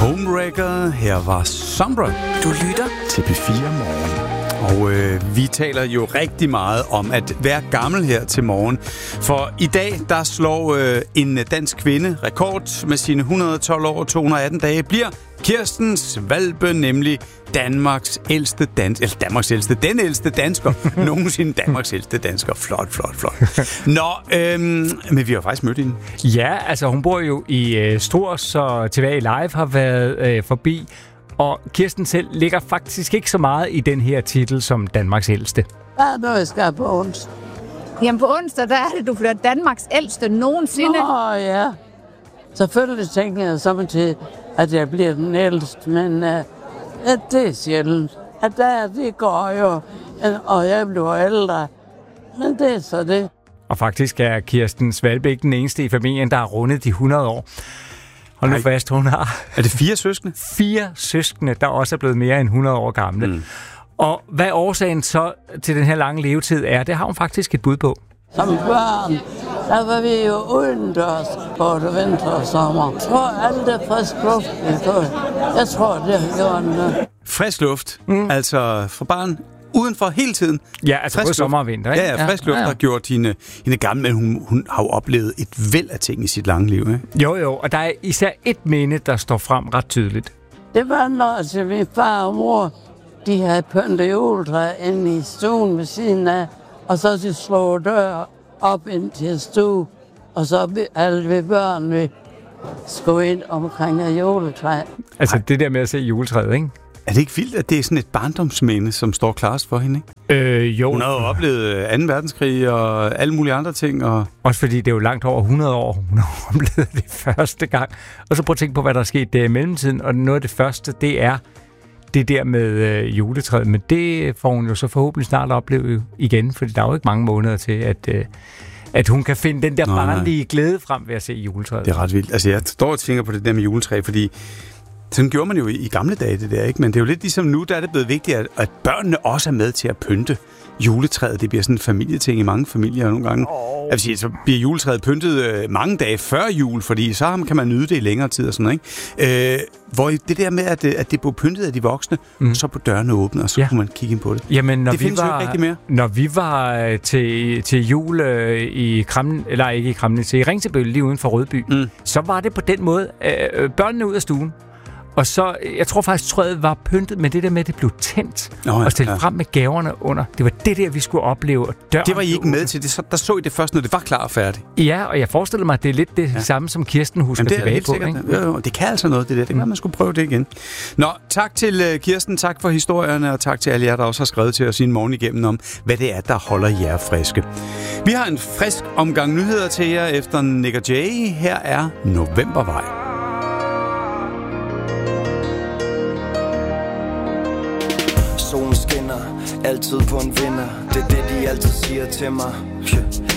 Homewrecker. Her var Sombra. Du lytter til P4 Morgen. Og vi taler jo rigtig meget om at være gammel her til morgen. For i dag, der slår en dansk kvinde rekord med sine 112 år og 218 dage. Bliver Kirsten Svalbe nemlig den ældste dansker. Nogensinde Danmarks ældste dansker. Flot. Nå, men vi har faktisk mødt hende. Ja, altså hun bor jo i Struer, så TV Live har været forbi. Og Kirsten selv ligger faktisk ikke så meget i den her titel som Danmarks ældste. Hvad er det, jeg skal på onsdag? Jamen på onsdag, der er det, du bliver Danmarks ældste nogensinde. Ja. Selvfølgelig tænker jeg så til, at jeg bliver den ældste, men det er sjældent. At det går jo, og jeg bliver ældre. Men det er så det. Og faktisk er Kirsten Svalbe ikke den eneste i familien, der har rundet de 100 år. Hold nu fast, hun har... Er det 4 søskende? 4 søskende, der også er blevet mere end 100 år gamle. Mm. Og hvad årsagen så til den her lange levetid er, det har hun faktisk et bud på. Som børn, der var vi jo udendørs både vinter og sommer. Jeg tror, alt det frisk luft, jeg tror, det har gjort noget. Frisk luft, altså for barn udenfor hele tiden. Ja, altså både sommer og vinter, ikke? Ja, frisk luft har gjort hende gamle, men hun har jo oplevet et væld af ting i sit lange liv, ikke? Jo, og der er især et minde, der står frem ret tydeligt. Det var når min far og mor, de havde pyntet juletræ inde i stuen ved siden af, og så de slog dør op ind til stue, og så alle vi børn, vi skulle ind omkring juletræ. Altså det der med at se juletræet, ikke? Er det ikke vildt, at det er sådan et barndomsminde, som står klarest for hende, ikke? Jo. Hun har jo oplevet 2. verdenskrig og alle mulige andre ting. Og... Også fordi det er jo langt over 100 år, hun har oplevet det første gang. Og så prøv at tænke på, hvad der er sket der i mellemtiden. Og noget af det første, det er det der med juletræet. Men det får hun jo så forhåbentlig snart opleve igen, fordi der er jo ikke mange måneder til, at hun kan finde den der barnlige glæde frem ved at se juletræet. Det er ret vildt. Altså jeg står og tænker på det der med juletræ, fordi... Sådan gjorde man jo i gamle dage, det der, ikke? Men det er jo lidt ligesom nu, der er det blevet vigtigt, at børnene også er med til at pynte juletræet. Det bliver sådan en familieting i mange familier nogle gange. Jeg vil sige, så bliver juletræet pyntet mange dage før jul, fordi så kan man nyde det i længere tid og sådan noget, ikke? Hvor det der med, at det blev pyntet af de voksne, så på dørene åbne, og så kunne man kigge ind på det. Jamen, det findes jo ikke rigtig mere. Når vi var til jul i Ringsebøl, lige uden for Rødby, så var det på den måde, børnene ud af stuen. Og så, jeg tror faktisk, træet var pyntet, men det der med, at det blev tændt og stillet frem med gaverne under, det var det der, vi skulle opleve. Det var I ikke med til, der så I det først, når det var klar og færdigt. Ja, og jeg forestiller mig, at det er lidt det samme, som Kirsten husker tilbage på. Jo, det kan altså noget, det der. Det kan man skulle prøve det igen. Nå, tak til Kirsten, tak for historierne, og tak til alle jer, der også har skrevet til os i en morgen igennem om, hvad det er, der holder jer friske. Vi har en frisk omgang nyheder til jer efter Nick og Jay. Her er Novembervej. Solen skinner, altid på en vinder. Det er det, de altid siger til mig.